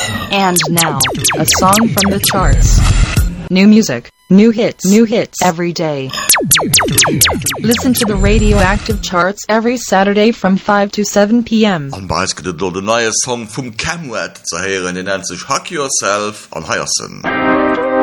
And now, a song from the charts. New music, new hits every day. Listen to the Radioactive Charts every Saturday from 5 to 7 p.m. An Beispiel der neue Song vom Camwet zu hören, den nennt sich Hack Yourself an Hyacinth.